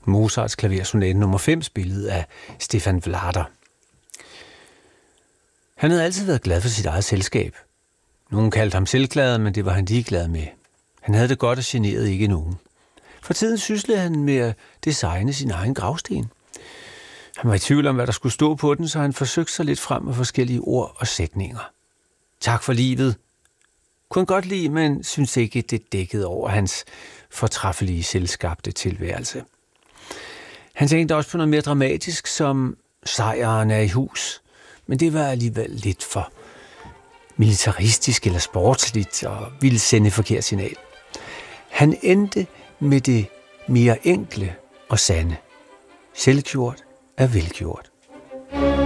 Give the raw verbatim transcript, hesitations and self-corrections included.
Mozarts klaversonate nummer fem, spillet af Stefan Vlader. Han havde altid været glad for sit eget selskab. Nogen kaldte ham selvglad, men det var han ligeglad med. Han havde det godt og generede ikke nogen. For tiden syslede han med at designe sin egen gravsten. Han var i tvivl om, hvad der skulle stå på den, så han forsøgte sig lidt frem med forskellige ord og sætninger. Tak for livet. Kunne han godt lide, men synes ikke, det dækkede over hans fortræffelige selvskabte tilværelse. Han tænkte også på noget mere dramatisk, som sejren er i hus, men det var alligevel lidt for militaristisk eller sportsligt og ville sende et forkert signal. Han endte med det mere enkle og sande. Selvgjort er velgjort.